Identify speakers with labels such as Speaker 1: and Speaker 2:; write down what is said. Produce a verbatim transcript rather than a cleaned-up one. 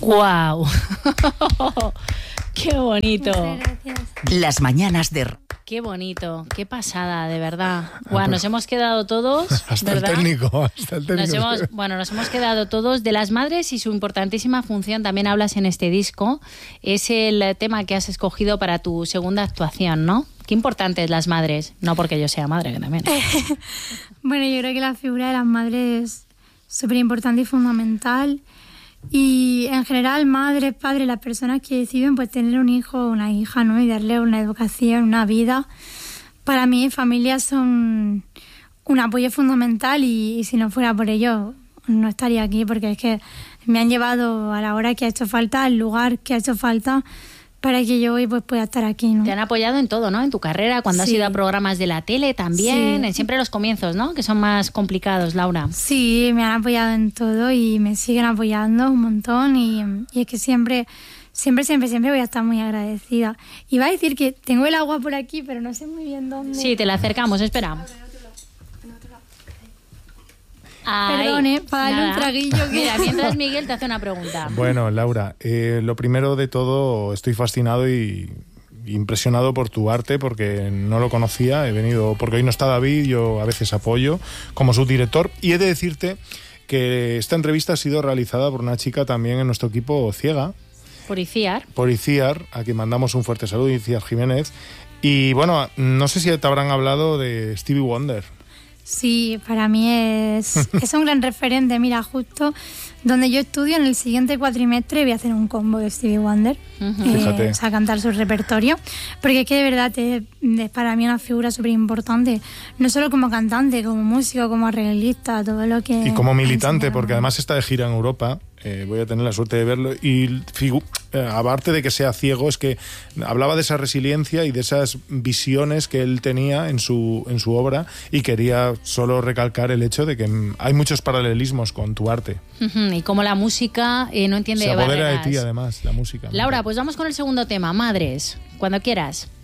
Speaker 1: ¡Guau! ¡Qué bonito!
Speaker 2: Muchas gracias.
Speaker 3: Las mañanas de...
Speaker 1: Qué bonito, qué pasada, de verdad. Guau, nos hemos quedado todos,
Speaker 4: hasta
Speaker 1: ¿verdad?
Speaker 4: el técnico, hasta el técnico.
Speaker 1: Nos hemos, bueno, nos hemos quedado todos de las madres y su importantísima función. También hablas en este disco. Es el tema que has escogido para tu segunda actuación, ¿no? Qué importantes las madres. No porque yo sea madre, que también.
Speaker 2: Bueno, yo creo que la figura de las madres es súper importante y fundamental. Y en general, madres, padres, las personas que deciden pues tener un hijo o una hija, ¿no? Y darle una educación, una vida. Para mí, familias son un apoyo fundamental y, y si no fuera por ello, no estaría aquí, porque es que me han llevado a la hora que ha hecho falta, al lugar que ha hecho falta, para que yo hoy pues pueda estar aquí, ¿no?
Speaker 1: Te han apoyado en todo, ¿no? En tu carrera, cuando
Speaker 2: Sí.
Speaker 1: has ido a programas de la tele también,
Speaker 2: Sí.
Speaker 1: en siempre los comienzos, ¿no? Que son más complicados, Laura.
Speaker 2: Sí, me han apoyado en todo y me siguen apoyando un montón y, y es que siempre, siempre, siempre, siempre voy a estar muy agradecida. Iba a decir que tengo el agua por aquí, pero no sé muy bien dónde.
Speaker 1: Sí, te la acercamos, espera. Ahí.
Speaker 2: Perdone, para darle un
Speaker 1: Nada.
Speaker 2: traguillo que-
Speaker 1: Mira, mientras Miguel te hace una pregunta.
Speaker 4: Bueno, Laura, eh, lo primero de todo, estoy fascinado y impresionado por tu arte, porque no lo conocía, he venido, porque hoy no está David, yo a veces apoyo como subdirector, y he de decirte que esta entrevista ha sido realizada por una chica también en nuestro equipo ciega,
Speaker 1: Por Iciar.
Speaker 4: por Iciar, a quien mandamos un fuerte saludo, Iciar Jiménez, y bueno, no sé si te habrán hablado de Stevie Wonder.
Speaker 2: Sí, para mí es, es un gran referente. Mira, justo donde yo estudio, en el siguiente cuatrimestre voy a hacer un combo de Stevie Wonder.
Speaker 1: Ujú.
Speaker 2: Eh,
Speaker 4: Fíjate.
Speaker 2: o sea, cantar su repertorio. Porque es que de verdad es, es para mí una figura súper importante. No solo como cantante, como músico, como arreglista, todo lo que...
Speaker 4: Y como
Speaker 2: ha
Speaker 4: militante,
Speaker 2: enseñado.
Speaker 4: porque además está de gira en Europa, eh, voy a tener la suerte de verlo, y figu- eh, aparte de que sea ciego, es que hablaba de esa resiliencia y de esas visiones que él tenía en su, en su obra, y quería solo recalcar el hecho de que mm, hay muchos paralelismos con tu arte.
Speaker 1: Ujú, Y como la música eh, no entiende
Speaker 4: Se
Speaker 1: de
Speaker 4: apodera de
Speaker 1: barreras.
Speaker 4: ti, además, la música.
Speaker 1: Laura, pues vamos con el segundo tema, madres, cuando quieras.